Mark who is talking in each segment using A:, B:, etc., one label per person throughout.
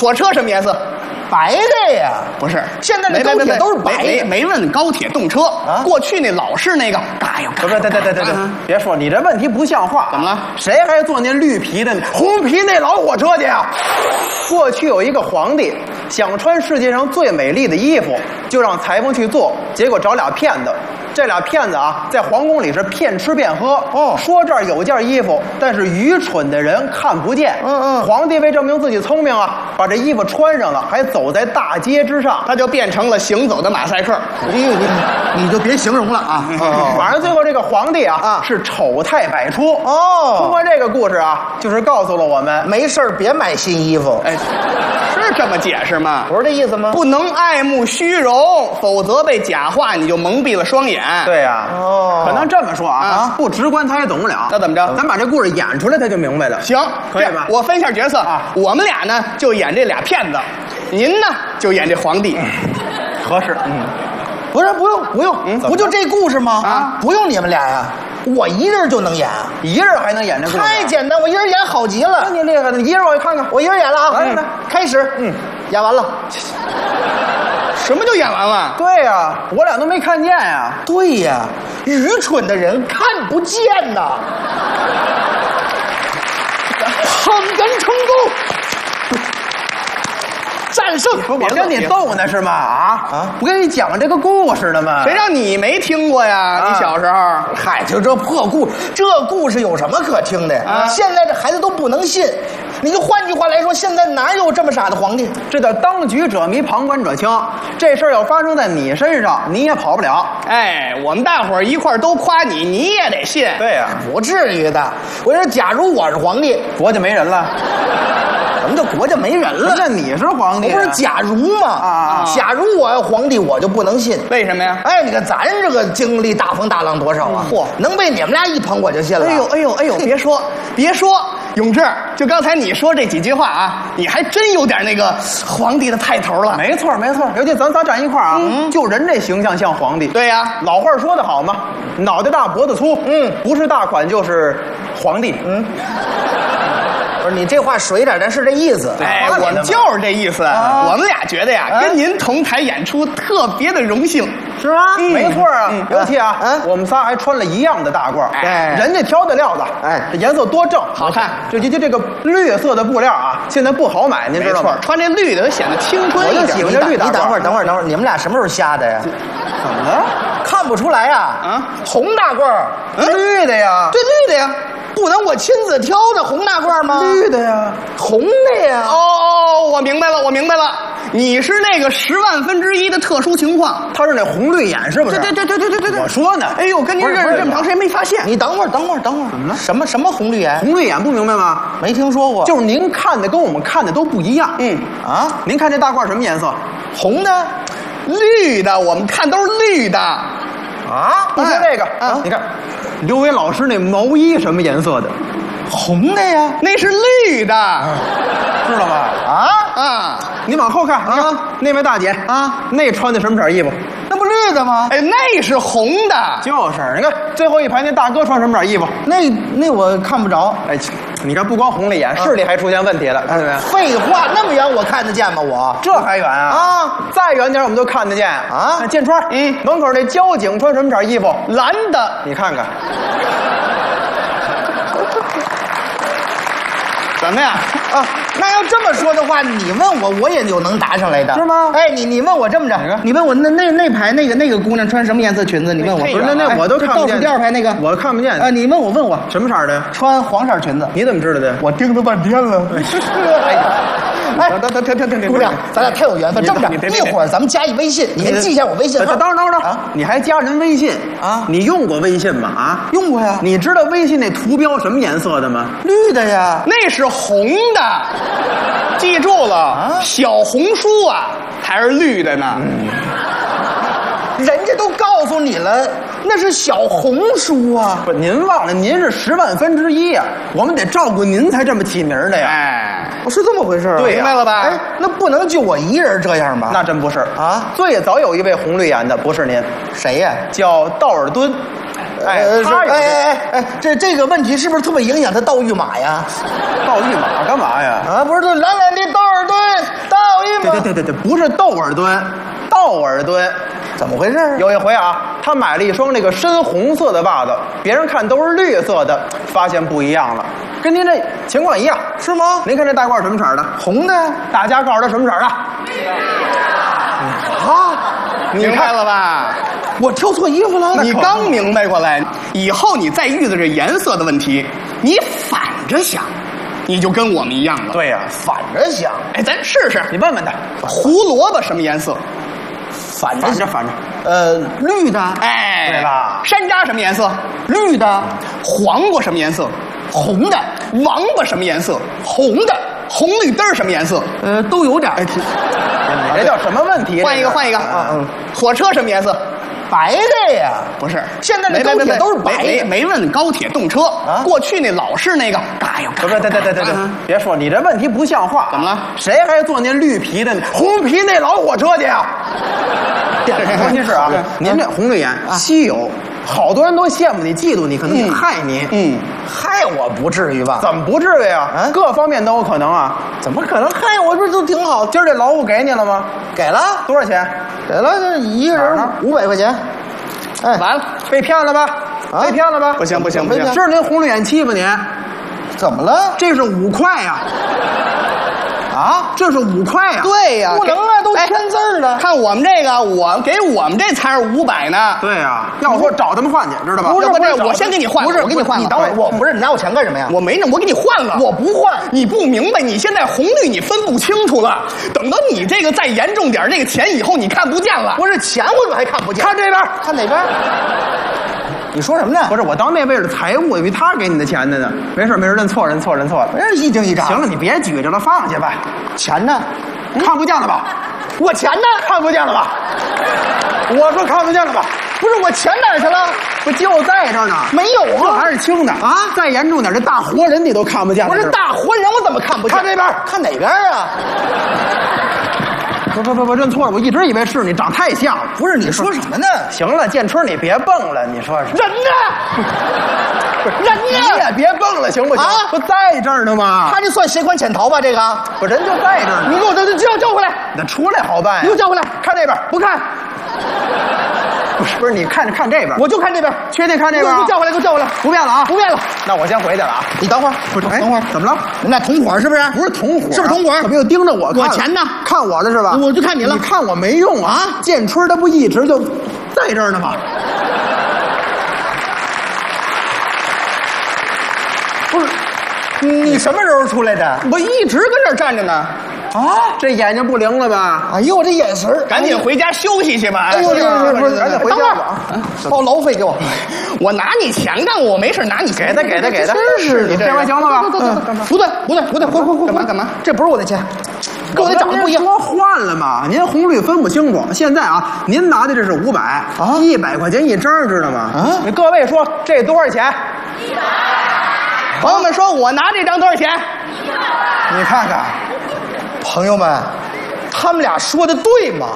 A: 火车什么颜色？
B: 白的呀。
A: 不是，
B: 现在的高铁都是白的。
A: 没问高铁动车啊，过去那老式那个嘎呀嘎。
C: 对，别说你这问题不像话。
A: 怎么了？
C: 谁还坐那绿皮的、红皮那老火车去呀？过去有一个皇帝想穿世界上最美丽的衣服，就让裁缝去做，结果找俩骗子。这俩骗子啊，在皇宫里是骗吃骗喝。说这儿有件衣服，但是愚蠢的人看不见。皇帝为证明自己聪明啊，把这衣服穿上了，还走在大街之上，
A: 他就变成了行走的马赛克。
B: 你就别形容了啊！
C: 反正最后这个皇帝啊是丑态百出。通过这个故事啊，就是告诉了我们，
B: 没事别买新衣服。
A: 哎，是这么解释吗？
B: 不是这意思吗？
A: 不能爱慕虚荣，否则被假话你就蒙蔽了双眼。
C: 对呀，可能这么说啊，不直观他也懂不了。
A: 那怎么着？
C: 咱把这故事演出来，他就明白了。
A: 行，
C: 可以吧？
A: 我分一下角色啊，我们俩呢就演这俩骗子，您呢就演这皇帝，
C: 合适。
B: 不是，不用，不就这故事吗？啊，不用你们俩呀，我一人就能演，
C: 一人还能演这故事？
B: 太简单，我一人演好极了。
C: 那你厉害了，一人我看看，
B: 我一人演了啊！
C: 来，
B: 开始，演完了。
A: 什么就演完了？
C: 对呀，我俩都没看见呀。
B: 对呀，愚蠢的人看不见呐。捧哏成功，战胜。
C: 我跟你逗呢是吗？我跟你讲这个故事呢吗？
A: 谁让你没听过呀？你小时候，
B: 嗨，就这破故，这故事有什么可听的？现在这孩子都不能信。你就换句话来说，现在哪有这么傻的皇帝？
C: 这叫当局者迷，旁观者清。这事儿要发生在你身上，你也跑不了。
A: 哎，我们大伙儿一块儿都夸你，你也得信。
C: 对呀，
B: 不至于的。我说，假如我是皇帝，
C: 国家没人了。
B: 什么叫国家没人了？
C: 那你是皇帝，
B: 不是假如吗？假如我要皇帝，我就不能信。
A: 为什么呀？
B: 哎，你看咱这个经历大风大浪多少啊！嚯，能被你们俩一捧我就信了。
A: 哎呦，别说，永志，就刚才你说这几句话啊，你还真有点那个皇帝的派头了。
C: 没错，尤其咱仨站一块儿啊，就人这形象像皇帝。
A: 对呀，
C: 老话说得好嘛，脑袋大脖子粗，不是大款就是皇帝。
B: 不是你这话水点，但是这意思。
A: 哎，我们就是这意思。我们俩觉得呀，跟您同台演出特别的荣幸，
B: 是吗？
C: 没错啊。尤其啊，我们仨还穿了一样的大褂，人家挑的料子，这颜色多正，
A: 好看。
C: 就这个绿色的布料啊，现在不好买，您知道吗？
A: 穿这绿的显得青春一点。
C: 我就喜欢这绿大褂。
B: 你等会儿，你们俩什么时候瞎的呀？
C: 怎么了？
B: 看不出来呀？红大褂，
C: 绿的呀？
B: 对，绿的呀。不能我亲自挑的红大褂吗？
C: 绿的呀，
B: 红的呀。
A: 我明白了，你是那个1/10,000,000的特殊情况，
C: 他是那红绿眼是不是？
A: 对，
C: 我说呢。
A: 哎呦，跟您认识这么长时间没发现。
B: 你等会儿，怎么了？什么红绿眼？
C: 红绿眼不明白吗？
B: 没听说过。
C: 就是您看的跟我们看的都不一样。您看这大褂什么颜色？
B: 红的，
A: 绿的，我们看都是绿的。
C: 不说这个你看刘伟老师那毛衣什么颜色的？
B: 红的呀，
A: 那是绿的，
C: 知道吧？你往后看那位大姐那穿的什么色衣服？
B: 那不绿的吗？
A: 哎，那是红的。
C: 就是你看最后一排那大哥穿什么色衣服？
B: 那我看不着。
C: 哎，你看不光红了眼，视力还出现问题了，看见没？
B: 废话，那么远我看得见吗？我
C: 这还远再远点我们都看得见建川，门口那交警穿什么色衣服？
A: 蓝的，
C: 你看看。
A: 怎么样
B: 那要这么说的话，你问我也有能答上来的，
C: 是吗？
B: 哎，你问我这么着，你问我那排那个姑娘穿什么颜色裙子？你问我，
C: 不是那我都看不见。
B: 倒数第二排那个
C: 我看不见
B: 你问我
C: 什么色的？
B: 穿黄色裙子。
C: 你怎么知道的？
B: 我盯了半天了。停，姑娘，咱俩太有缘分。这么着，一会儿咱们加一微信，你先记一下我微信号。
C: 等会儿你还加人微信你用过微信吗？
B: 用过呀。
C: 你知道微信那图标什么颜色的吗？
B: 绿的呀。
A: 那是红的，记住了小红书还是绿的呢。
B: 人家都告诉你了，那是小红书啊。
C: 不，您忘了，您是1/10,000,000我们得照顾您才这么起名的呀。
A: 哎，
B: 是这么回事
C: 对，
A: 明白了吧？
B: 哎，那不能就我一人这样吧？
C: 那真不是最早有一位红绿眼的，不是您，
B: 谁呀？
C: 叫道尔顿。
B: 这个问题是不是特别影响他盗御马呀？
C: 盗御马干嘛呀？
B: 不是，懒懒的道尔顿
C: 对，不是窦尔敦，道尔敦。
B: 怎么回事？
C: 有一回啊，他买了一双那个深红色的袜子，别人看都是绿色的，发现不一样了，跟您这情况一样，
B: 是吗？
C: 您看这大褂什么色的？
B: 红的。
C: 大家告诉他什么色的？
B: 啊，
A: 你明白了吧？
B: 我挑错衣服了。
A: 你刚明白过来，以后你再遇到这颜色的问题，你反着想，你就跟我们一样了。
C: 对呀、
B: 反着想，
A: 哎，咱试试。
C: 你问问他，
A: 胡萝卜什么颜色？
B: 反着想。
C: 反着，
B: 绿的。
A: 哎，
C: 对了
A: 山楂什么颜色？绿的。黄瓜什么颜色？红的。王八什么颜色？红的。红绿灯什么颜色？都有点。哎，
C: 你这叫什么问题？
A: 换一个，换一个。火车什么颜色？
B: 白的呀。
A: 不是，
B: 现在那高铁都是白的。
A: 没问高铁动车啊，过去那老式那个嘎呀嘎。
C: 对，别说你这问题不像话。
A: 怎么了？
C: 谁还坐那绿皮的、红皮那老火车去呀？问题是啊，您这红绿眼稀有，好多人都羡慕你、嫉妒你，可能害你。
B: 害我不至于吧？
C: 怎么不至于啊？各方面都有可能啊。
B: 怎么可能害我？这都挺好。
C: 今儿这劳务给你了吗？
B: 给了。
C: 多少钱？
B: 给了，这一个人500块钱。哎，
A: 完了，
C: 被骗了吧？被骗了吧？
A: 不行，
C: 是您红绿眼欺负您？
B: 怎么了？
C: 这是5块呀！啊，这是5块呀！
A: 对呀，
B: 不能啊，都签字儿了。
A: 看我们这个，我给我们这才是500呢。
C: 对呀，要说找他们换去，知道吧？
A: 不是，我先给你换。
B: 不是，
A: 我给你换了。
B: 你等会儿，我不是，你拿我钱干什么呀？
A: 我没呢，我给你换了。
B: 我不换，
A: 你不明白，你现在红绿你分不清楚了。等到你这个再严重点，这个钱以后你看不见了。
B: 不是钱，我怎么还看不见？
C: 看这边，
B: 看哪边？你说什么呢？
C: 不是，我当那位是财务，以为他给你的钱的呢。没事，认错了。
B: 这一惊一乍。
C: 行了，你别举着了，放下吧。
B: 钱呢？
C: 看不见了吧？
B: 我钱呢？
C: 看不见了吧？我说看不见了吧？
B: 不是，我钱哪儿去了？
C: 不就在这儿呢？
B: 没有啊，
C: 这还是轻的啊！再严重点，这大活人你都看不见了。
B: 不是大活人，我怎么看不见？
C: 看这边，
B: 看哪边啊？
C: 不，认错了，我一直以为是你，长太像了。
B: 不是，你说什么呢？
C: 行了，建春，你别蹦了，你说是
B: 人呢？人呢？
C: 你也别蹦了，行不行？
B: 啊，
C: 不在这儿呢吗？
B: 他这算携款潜逃吧？这个，
C: 不，人就在这儿呢。
B: 你给我叫回来，
C: 那出来好办呀。
B: 你给我叫回来，
C: 看这边，
B: 不看。
C: 不是，你看这边，
B: 我就看这边，
C: 确定看这边？
B: 给我叫回来，给我叫回来，
C: 不变了啊，
B: 不变了。
C: 那我先回去了啊。
B: 你等会儿，
C: 不是，
B: 等会儿，
C: 怎么了？
B: 那同伙是不是？
C: 不是同伙，
B: 是不是同伙？
C: 怎么又盯着我看？
B: 我钱呢？
C: 看我的是吧？
B: 我就看你了。
C: 你看我没用啊！建春他不一直就在这儿呢吗？
B: 不是，你什么时候出来的？
A: 我一直跟这儿站着呢。
C: 啊，这眼睛不灵了吧？
B: 哎呦，我这眼神儿，
A: 赶紧回家休息去吧。
B: 哎呦，不是，
C: 赶紧回家吧。
B: 报劳费给我，
A: 我拿你钱干，我没事拿你钱。
C: 给他。
B: 真是
C: 你这回行了吧？
B: 不对，回，干嘛？这不是我的钱，跟我那长得不一样。
C: 说换了嘛？您红绿分不清楚。现在啊，您拿的这是500啊，100块钱一张，知道吗？啊，各位说这多少钱
A: ？100。朋友们说，我拿这张多少钱？
C: 你看看。
B: 朋友们，他们俩说的对吗？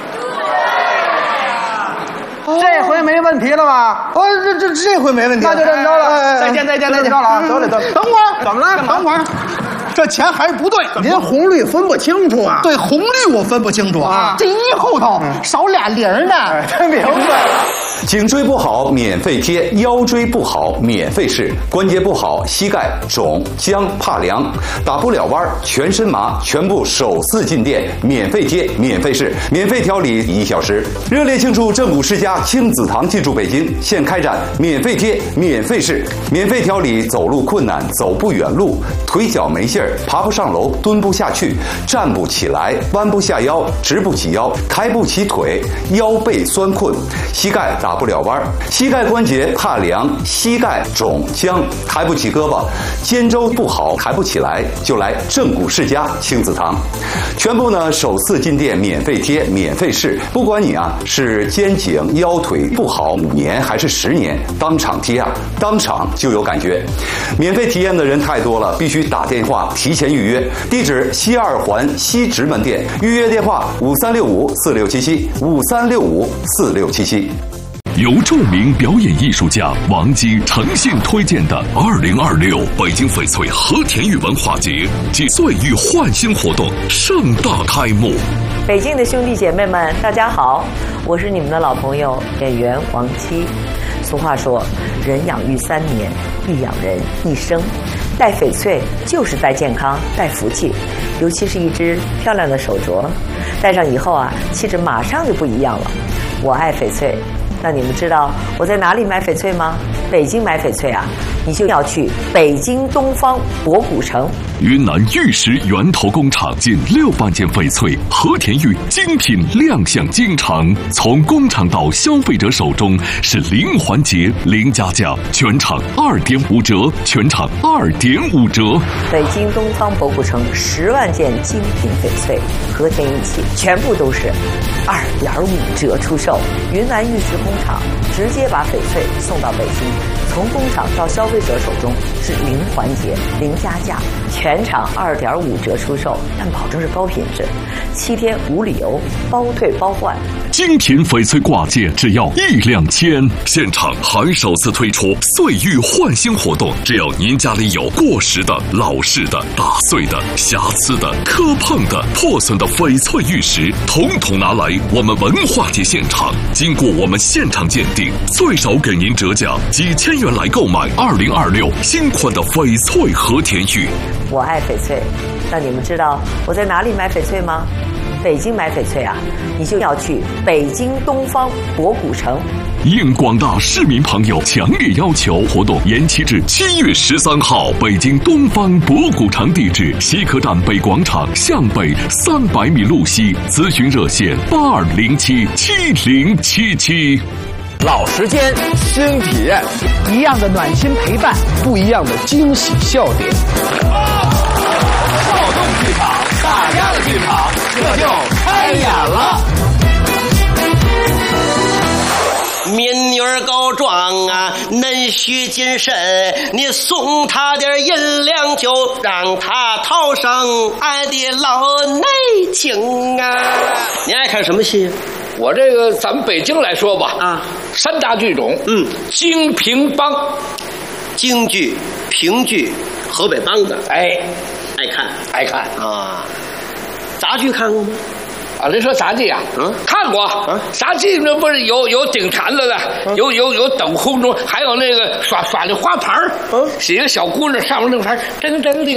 C: 这回没问题了吧？
B: 哦，这回没问题，
C: 那就这么着了。
A: 再见
C: 了啊！得了。
B: 等会儿，
C: 怎么了？
B: 等会儿，这钱还是不对。
C: 您红绿分不清楚啊？
B: 对，红绿我分不清楚啊。这一后头少俩零呢。
C: 真明白。
D: 颈椎不好免费贴，腰椎不好免费试，关节不好膝盖肿僵怕凉，打不了弯全身麻，全部首次进店免费贴免费试，免费调理1小时。热烈庆祝正骨世家亲子堂进驻北京，现开展免费贴免费试，免费调理走路困难、走不远路、腿脚没劲儿、爬不上楼、蹲不下去、站不起来、弯不下腰、直不起腰、抬不起腿、腰背酸困、膝盖打不了弯，膝盖关节怕凉、膝盖肿僵、抬不起胳膊、肩周不好抬不起来，就来正骨世家亲子堂。全部呢首次进店免费贴免费试，不管你啊是肩颈腰腿不好5年还是10年，当场贴啊，当场就有感觉。免费体验的人太多了，必须打电话提前预约。地址西2环西直门店，预约电话5365467753654677。
E: 由著名表演艺术家王姬诚信推荐的2026北京翡翠和田玉文化节暨岁玉焕新活动盛大开幕。
F: 北京的兄弟姐妹们，大家好，我是你们的老朋友演员王姬。俗话说，人养育3年，必养人一生。戴翡翠就是戴健康、戴福气，尤其是一只漂亮的手镯，戴上以后啊，气质马上就不一样了。我爱翡翠，那你们知道我在哪里买翡翠吗？北京买翡翠啊，你就要去北京东方博古城。
E: 云南玉石源头工厂近6万件翡翠和田玉精品亮相京城，从工厂到消费者手中是零环节、零加价，全场2.5折，全场2.5折。
F: 北京东方博古城10万件精品翡翠和田玉器，全部都是2.5折出售。云南玉石工厂直接把翡翠送到北京，从工厂到消费者手中是零环节、零加价，全场2.5折出售，但保证是高品质，7天无理由，包退包换。
E: 精品翡翠挂件只要1两千，现场还首次推出岁玉焕新活动，只要您家里有过时的、老式的、打碎的、瑕疵的、磕碰的、破损的翡翠玉石，统统拿来我们文化节现场，经过我们现场鉴定，最少给您折价几千元来购买2026新款的翡翠和田玉。
F: 我爱翡翠，那你们知道我在哪里买翡翠吗？北京买翡翠啊，你就要去北京东方博古城。
E: 应广大市民朋友强烈要求，活动延期至7月13号。北京东方博古城地址：西客站北广场向北300米路西。咨询热线82077077。
G: 老时间，新体验，一样的暖心陪伴，不一样的惊喜笑点。
H: 跳动剧场，大家的剧场，这就开演了。
I: 民女儿告状啊，恁需谨慎，你送他点银两，就让他逃上俺的老内情啊！你爱看什么戏？
H: 我这个咱们北京来说吧，
I: 啊
H: ，3大剧种，京评梆，
I: 京剧、评剧、河北梆子，
H: 哎，
I: 爱看啊。杂剧看过吗？
H: 啊，您说杂技啊？看过。杂技那不是有顶坛子的，有等空中，还有那个耍那花盘儿，写个小姑娘上面那个牌，真这个，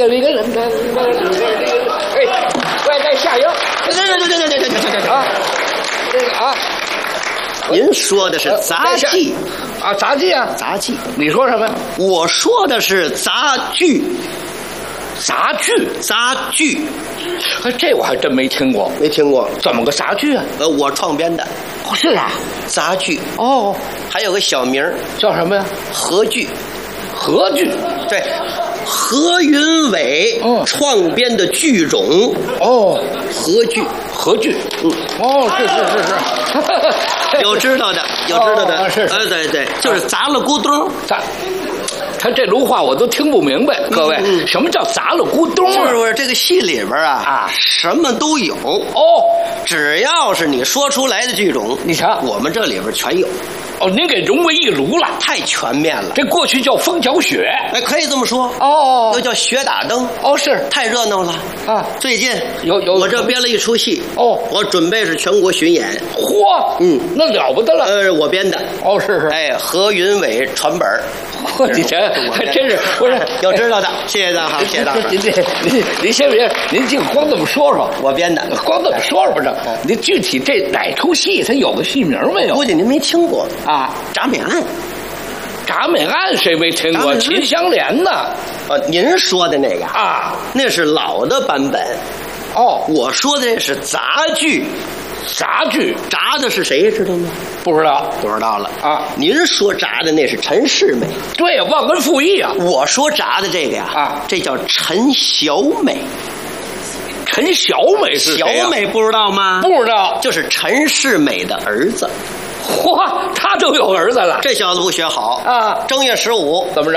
H: 哎，快带下腰，啊，这个啊，
I: 您说的是杂技
H: 啊，杂技啊，
I: 杂技。
H: 你说什么？
I: 我说的是杂剧。
H: 杂剧，这我还真没听过。
I: 没听过？
H: 怎么个杂剧啊？
I: 我创编的。
H: 是啊，
I: 杂剧。
H: 哦，
I: 还有个小名
H: 叫什么呀？
I: 河剧。
H: 河剧，
I: 对，何云伟创编的剧种。
H: 哦，
I: 河剧。
H: 哦，是，
I: 有知道的，是，对，就是砸了咕咚。
H: 他这路话我都听不明白，各位，什么叫砸了咕咚？
I: 就是这个戏里边啊，什么都有
H: 哦，
I: 只要是你说出来的剧种，
H: 你瞧，
I: 我们这里边全有。
H: 哦，您给融为一炉了，
I: 太全面了。
H: 这过去叫风搅雪，
I: 哎，可以这么说。
H: 哦，
I: 又叫雪打灯。
H: 哦，是，
I: 太热闹了
H: 啊！
I: 最近
H: 有，
I: 我这编了一出戏。
H: 哦，
I: 我准备是全国巡演。
H: 嚯，那了不得了。
I: 我编的。
H: 哦，是。
I: 哎，何云伟传本。
H: 你这还真是，不是
I: 有知道的，谢谢大伙，谢谢大伙。
H: 您先别，您就光这么说说，
I: 我编的，
H: 光这么说说这。您具体这哪出戏，它有个戏名没有？
I: 估计您没听过
H: 啊，
I: 《铡美案》。
H: 铡美案谁没听过？秦香莲呢？
I: 您说的那个
H: 啊，
I: 那是老的版本。
H: 哦，
I: 我说的是杂剧。
H: 杂剧
I: 炸的是谁知道吗？
H: 不知道
I: 了
H: 啊！
I: 您说炸的那是陈世美，
H: 对呀，忘恩负义啊！
I: 我说炸的这个呀，这叫陈小美。
H: 陈小美是谁呀？
I: 小美不知道吗？
H: 不知道，
I: 就是陈世美的儿子。
H: 嚯，他都有儿子了，
I: 这小子不学好
H: 啊！
I: 正月15
H: 怎么着？
I: 大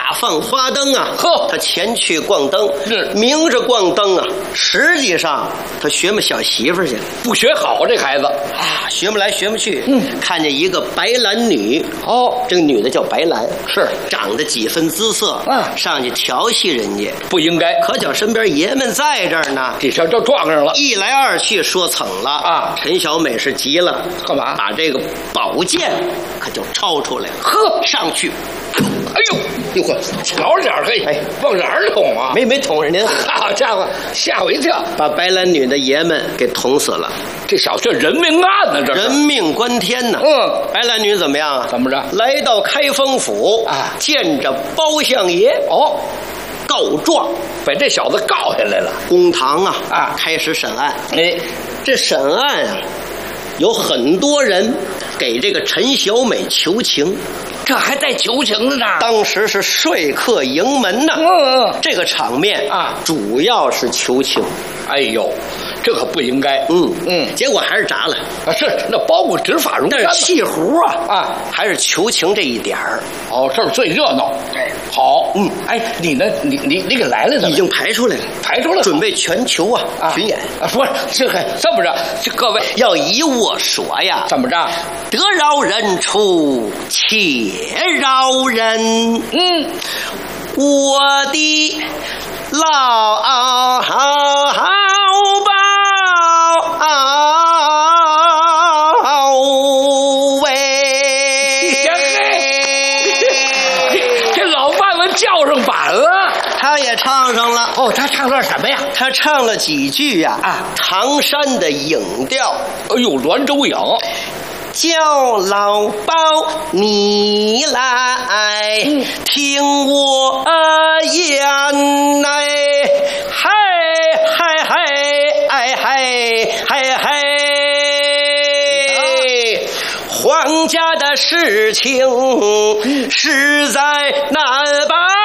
I: 放花灯啊，
H: 呵
I: 他前去逛灯，
H: 是
I: 明着逛灯啊，实际上他学么小媳妇去了
H: 不学好这孩子
I: 啊，学不来学不去。看见一个白兰女，
H: 哦，
I: 这个女的叫白兰，
H: 是
I: 长得几分姿色，上去调戏人家，
H: 不应该。
I: 可巧身边爷们在这儿呢，
H: 这下就撞上了。
I: 一来二去说蹭了
H: 啊！
I: 陈小美是急了，
H: 干嘛？
I: 把这个宝剑可就抄出来了，
H: 呵，
I: 上去，
H: 哎呦，哟呵，瞧点儿嘿，往哪儿捅啊？
I: 没捅着您，
H: 好家伙，吓我一跳，
I: 把白兰女的爷们给捅死了。
H: 这小这人命案呢，这
I: 人命关天呢。白兰女怎么样啊？
H: 怎么着？
I: 来到开封府啊，见着包相爷
H: 哦。
I: 告状，
H: 把这小子告下来了。
I: 公堂啊，开始审案。
H: 哎，
I: 这审案啊，有很多人给这个陈小美求情，
H: 这还带求情的呢。
I: 当时是说客迎门呐。这个场面
H: 啊，
I: 主要是求情。
H: 哎呦，这可不应该。
I: 结果还是砸了
H: 啊！是那包括执法容
I: 但是气壶
H: 啊，
I: 还是求情这一点儿。
H: 哦，这是最热闹。
I: 对，
H: 好。哎，你呢？你给来了？
I: 已经排出来了，
H: 排出来了，
I: 准备全球巡演
H: 啊！不是，这么着，这各位
I: 要以我说呀，
H: 怎么着？
I: 得饶人处且饶人。我的老宝喂！
H: 这老伴子叫上板了，
I: 他也唱上了。
H: 哦，他唱段什么呀？
I: 他唱了几句呀？唐山的影调。
H: 哎呦，滦州影。
I: 叫老包你来听我言来，嗨嗨嗨哎嗨嗨嗨，皇家的事情实在难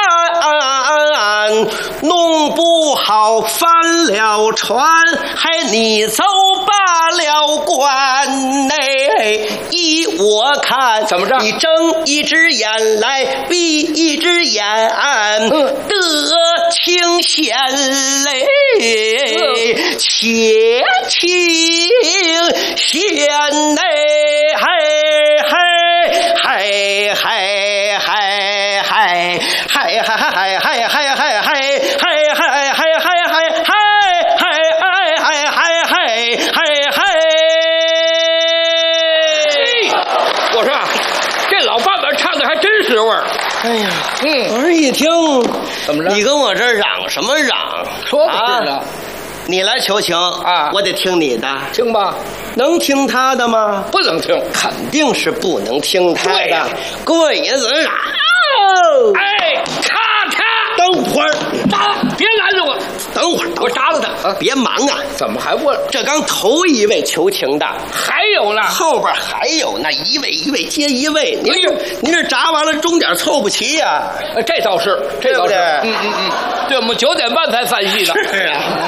I: 办，弄不好翻了船，还你走罢了关内。依我看，
H: 怎么着？
I: 你睁一只眼来闭一只眼，得清闲嘞，且清闲嘞，嘿嘿嘿嘿嘿嘿嘿嘿嘿嘿嘿嘿嘿嘿滋味儿。哎呀，我这一听，
H: 怎么着？
I: 你跟我这嚷什么嚷？
H: 说不是的，
I: 你来求情啊，我得听你的，
H: 听吧。
I: 能听他的吗？
H: 不能听，
I: 肯定是不能听他的。鬼子嚷！
H: 哎，咔嚓！
I: 等会儿，
H: 别拦着我！
I: 等会儿，
H: 我扎了他
I: 别忙啊！
H: 怎么还不？
I: 这刚头一位求情的，
H: 还有呢，
I: 后边还有那一位一位接一位。您这炸完了，钟点凑不齐呀。
H: 这倒是，这倒是。
I: 对不对？
H: 对，我们9点半才散戏呢。
I: 是啊。